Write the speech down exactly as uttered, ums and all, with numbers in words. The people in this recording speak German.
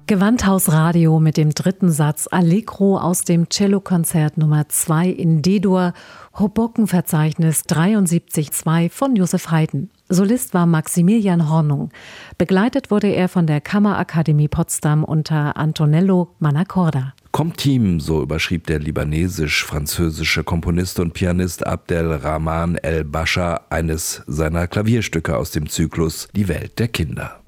Gewandhaus Radio mit dem dritten Satz Allegro aus dem Cellokonzert Nummer zwei in D-Dur, Hoboken-Verzeichnis dreiundsiebzig zwei von Joseph Haydn. Solist war Maximilian Hornung. Begleitet wurde er von der Kammerakademie Potsdam unter Antonello Mannacorda. Comteam, so überschrieb der libanesisch-französische Komponist und Pianist Abdelrahman El-Bascha eines seiner Klavierstücke aus dem Zyklus Die Welt der Kinder.